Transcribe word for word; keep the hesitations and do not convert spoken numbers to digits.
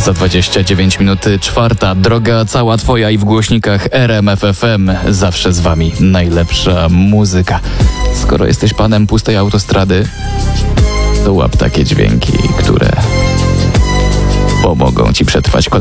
Za dwadzieścia dziewięć minut czwarta. Droga cała twoja i w głośnikach R M F F M. Zawsze z wami najlepsza muzyka. Skoro jesteś panem pustej autostrady, to łap takie dźwięki, które pomogą ci przetrwać kolejne